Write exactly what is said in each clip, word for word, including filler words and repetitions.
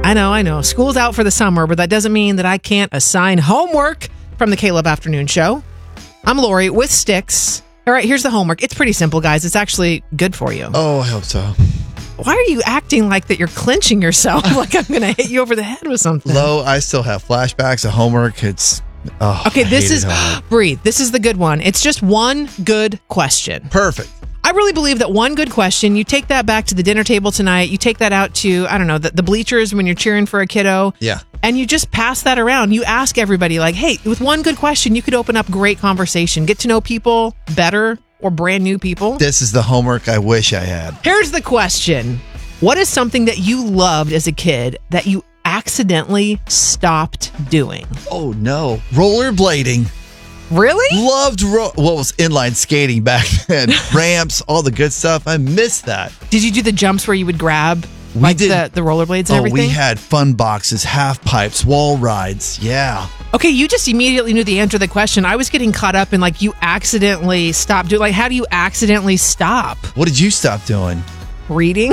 I know, I know. School's out for the summer, but that doesn't mean that I can't assign homework from the Caleb Afternoon Show. I'm Lori with Sticks. All right, here's the homework. It's pretty simple, guys. It's actually good for you. Oh, I hope so. Why are you acting like that you're clenching yourself like I'm going to hit you over the head with something? Lo, I still have flashbacks of homework. It's... Oh, okay, I this is... homework. Breathe. This is the good one. It's just one good question. Perfect. I really believe that one good question, you take that back to the dinner table tonight, you take that out to, I don't know, the, the bleachers when you're cheering for a kiddo. Yeah. And you just pass that around. You ask everybody, like, hey, with one good question, you could open up great conversation, get to know people better or brand new people. This is the homework I wish I had. Here's the question. What is something that you loved as a kid that you accidentally stopped doing? Oh, no. Rollerblading. Really? Loved ro- what was inline skating back then. Ramps, all the good stuff. I miss that. Did you do the jumps where you would grab We like did. the, the rollerblades and Oh, everything? we had fun boxes, half pipes, wall rides. Yeah. Okay, you just immediately knew the answer to the question. I was getting caught up in like you accidentally stopped doing. Like, how do you accidentally stop? What did you stop doing? Reading.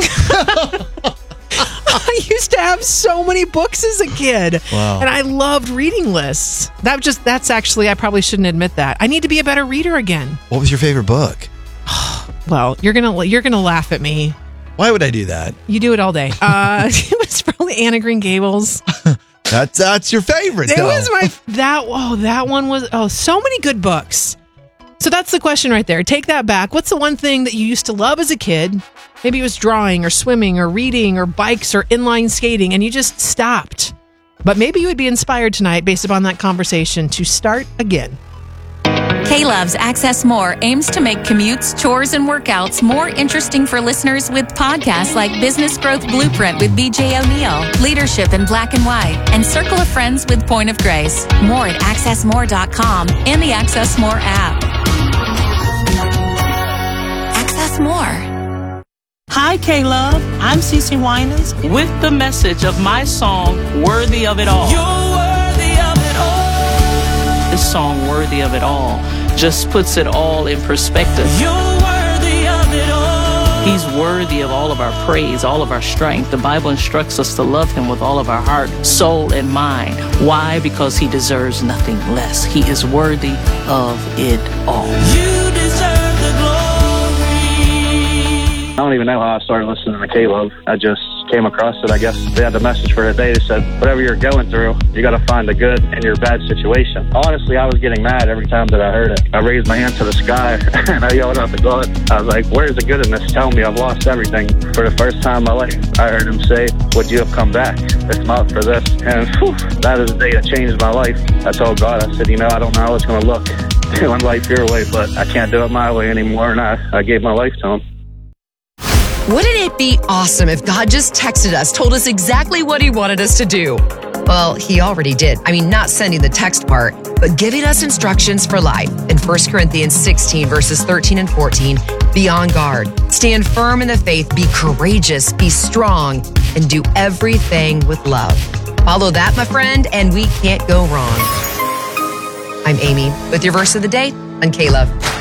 I used to have so many books as a kid. Wow. And I loved reading lists. That just that's actually I probably shouldn't admit that. I need to be a better reader again. What was your favorite book? Well, you're gonna you're gonna laugh at me. Why would I do that? You do it all day. Uh, it was probably Anne of Green Gables. That's that's your favorite. It though. was my that oh that one was oh so many good books. So that's the question right there. Take that back. What's the one thing that you used to love as a kid? Maybe it was drawing or swimming or reading or bikes or inline skating, and you just stopped. But maybe you would be inspired tonight based upon that conversation to start again. K-Love's Access More aims to make commutes, chores, and workouts more interesting for listeners with podcasts like Business Growth Blueprint with B J O'Neill, Leadership in Black and White, and Circle of Friends with Point of Grace. More at access more dot com and the Access More app. Access More. Hi, K-Love. I'm Cece Winans with the message of my song, Worthy of It All. You're worthy of it all. This song, Worthy of It All, just puts it all in perspective. You're worthy of it all. He's worthy of all of our praise, all of our strength. The Bible instructs us to love him with all of our heart, soul, and mind. Why? Because he deserves nothing less. He is worthy of it all. You deserve the glory. I don't even know how I started listening to Caleb. I just came across it. I guess they had the message for the day. They said, whatever you're going through, you got to find the good in your bad situation. Honestly, I was getting mad every time that I heard it. I raised my hand to the sky and I yelled out to God. I was like, where's the good in this? Tell me I've lost everything. For the first time in my life, I heard him say, would you have come back? It's not for this. And whew, that is the day that changed my life. I told God, I said, you know, I don't know how it's going to look doing life your way, but I can't do it my way anymore. And I, I gave my life to him. Wouldn't it be awesome if God just texted us, told us exactly what he wanted us to do? Well, he already did. I mean, not sending the text part, but giving us instructions for life. In First Corinthians sixteen, verses thirteen and fourteen, be on guard, stand firm in the faith, be courageous, be strong, and do everything with love. Follow that, my friend, and we can't go wrong. I'm Amy with your verse of the day on K-Love.